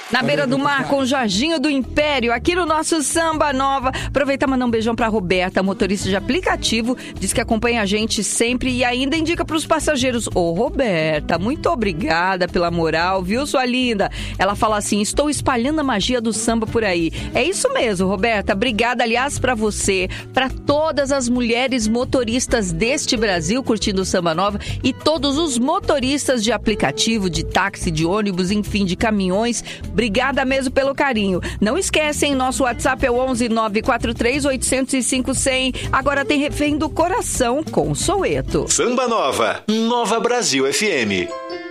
Na beira do mar com o Jorginho do Império, aqui no nosso Samba Nova. Aproveitar e mandar um beijão pra Roberta, motorista de aplicativo. Diz que acompanha a gente sempre e ainda indica pros passageiros. Ô, Roberta, muito obrigada pela moral, viu, sua linda? Ela fala assim, estou espalhando a magia do samba por aí. É isso mesmo, Roberta. Obrigada, aliás, pra você, pra todas as mulheres motoristas deste Brasil curtindo o Samba Nova e todos os motoristas de aplicativo, de táxi, de ônibus, enfim, de caminhões. Obrigada mesmo pelo carinho. Não esquecem, nosso WhatsApp é o 11 943 805 100. Agora tem Refém do Coração com Soweto. Samba Nova, Nova Brasil FM.